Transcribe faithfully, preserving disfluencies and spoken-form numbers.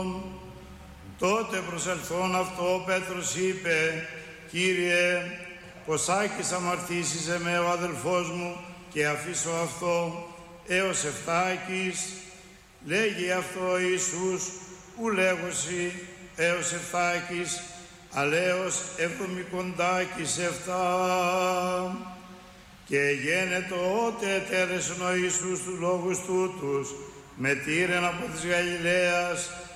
Τότε προσελθόν αυτό ο Πέτρος είπε, «Κύριε, ποσάκις αμαρτήσεις εμέ ο αδελφός μου και αφήσω αυτό έως εφτάκις?» Λέγει αυτό ο Ιησούς, «Ου λέγωση έως εφτάκις, αλλά έως εβδομικοντάκις εφτά». Και γένετο ότε ετέλεσον ο Ιησούς τους λόγους τούτους, μετήρεν από της Γαλιλαίας